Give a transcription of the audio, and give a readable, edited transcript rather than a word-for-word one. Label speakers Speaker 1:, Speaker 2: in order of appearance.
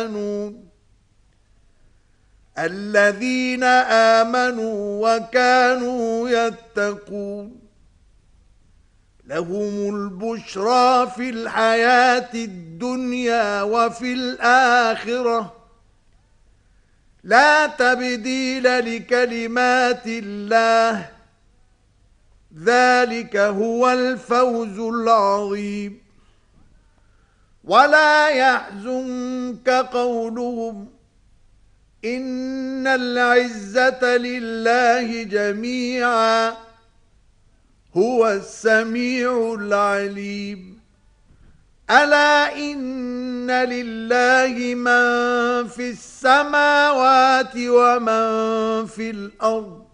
Speaker 1: الذين آمنوا وكانوا يتقون لهم البشرى في الحياة الدنيا وفي الآخرة لا تبديل لكلمات الله ذلك هو الفوز العظيم ولا يحزنك قولهم إن العزة لله جميعا هو السميع العليم ألا إن لله من في السماوات ومن في الأرض